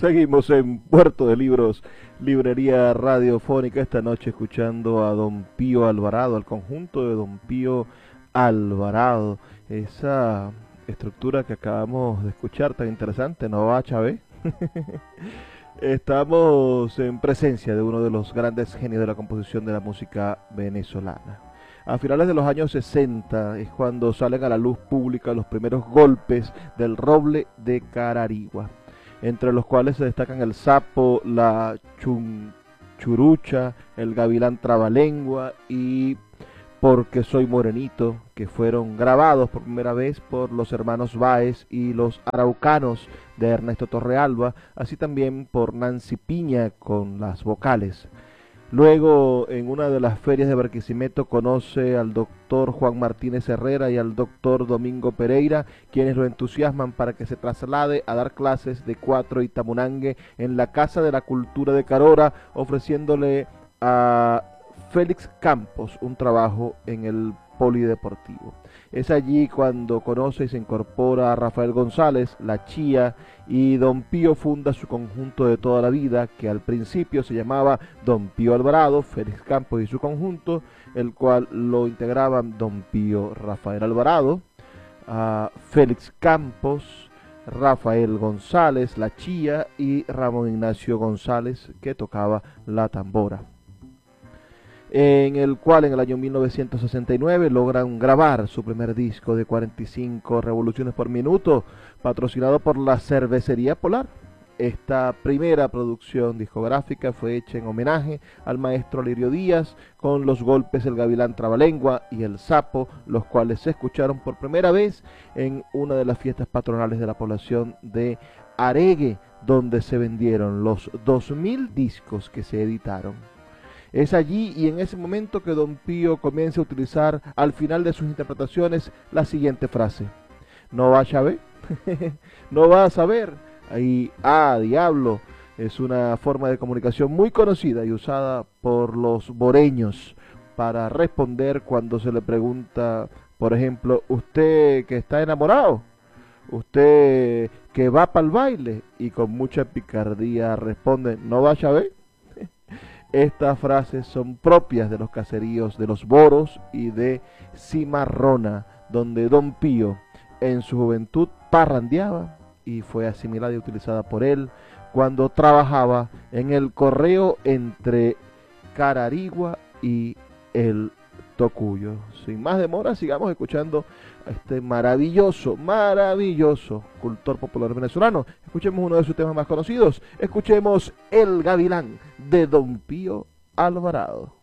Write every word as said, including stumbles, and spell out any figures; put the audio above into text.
Seguimos en Puerto de Libros, librería radiofónica, esta noche escuchando a Don Pío Alvarado, al conjunto de Don Pío Alvarado, esa estructura que acabamos de escuchar tan interesante, ¿no va, Chávez? Estamos en presencia de uno de los grandes genios de la composición de la música venezolana. A finales de los años sesenta es cuando salen a la luz pública los primeros golpes del roble de Cararigua, entre los cuales se destacan el sapo, la chunchurucha, el gavilán trabalengua y Porque soy morenito, que fueron grabados por primera vez por los hermanos Báez y los araucanos de Ernesto Torrealba, así también por Nancy Piña con las vocales. Luego, en una de las ferias de Barquisimeto, conoce al doctor Juan Martínez Herrera y al doctor Domingo Pereira, quienes lo entusiasman para que se traslade a dar clases de cuatro y tamunangue en la Casa de la Cultura de Carora, ofreciéndole a Félix Campos un trabajo en el Polideportivo. Es allí cuando conoce y se incorpora a Rafael González, La Chía, y Don Pío funda su conjunto de toda la vida, que al principio se llamaba Don Pío Alvarado, Félix Campos y su conjunto, el cual lo integraban Don Pío Rafael Alvarado, uh, Félix Campos, Rafael González, La Chía y Ramón Ignacio González, que tocaba la tambora, en el cual en el año mil novecientos sesenta y nueve logran grabar su primer disco de cuarenta y cinco revoluciones por minuto, patrocinado por la Cervecería Polar. Esta primera producción discográfica fue hecha en homenaje al maestro Lirio Díaz, con los golpes El Gavilán Trabalengua y El Sapo, los cuales se escucharon por primera vez en una de las fiestas patronales de la población de Aregue, donde se vendieron los dos mil discos que se editaron. Es allí y en ese momento que Don Pío comienza a utilizar al final de sus interpretaciones la siguiente frase: ¿no vas a ver? ¿No vas a ver? Ahí, ah, diablo, es una forma de comunicación muy conocida y usada por los boreños para responder cuando se le pregunta, por ejemplo, ¿usted que está enamorado? ¿Usted que va para el baile? Y con mucha picardía responde, ¿no vas a ver? Estas frases son propias de los caseríos de los Boros y de Cimarrona, donde Don Pío en su juventud parrandeaba y fue asimilada y utilizada por él cuando trabajaba en el correo entre Cararigua y el Tocuyo. Sin más demora, sigamos escuchando a este maravilloso, maravilloso cultor popular venezolano. Escuchemos uno de sus temas más conocidos. Escuchemos El Gavilán de Don Pío Alvarado.